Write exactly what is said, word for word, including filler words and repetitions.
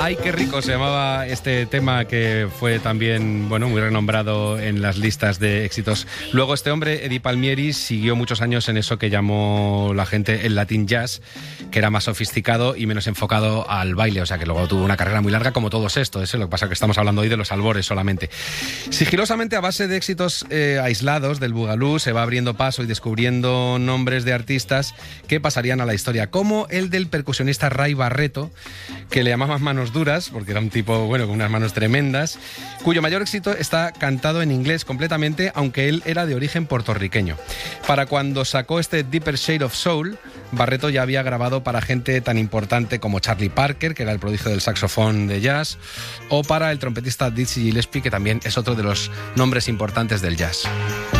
Ay, qué rico se llamaba este tema, que fue también, bueno, muy renombrado en las listas de éxitos. Luego este hombre, Eddie Palmieri, siguió muchos años en eso que llamó la gente el Latin Jazz, que era más sofisticado y menos enfocado al baile, o sea que luego tuvo una carrera muy larga como todos estos, eso es lo que pasa, que estamos hablando hoy de los albores solamente. Sigilosamente, a base de éxitos eh, aislados del Boogaloo, se va abriendo paso y descubriendo nombres de artistas que pasarían a la historia, como el del percusionista Ray Barretto, que le llamaban manos duras, porque era un tipo, bueno, con unas manos tremendas, cuyo mayor éxito está cantado en inglés completamente, aunque él era de origen puertorriqueño. Para cuando sacó este Deeper Shade of Soul, Barretto ya había grabado para gente tan importante como Charlie Parker, que era el prodigio del saxofón de jazz, o para el trompetista Dizzy Gillespie, que también es otro de los nombres importantes del jazz.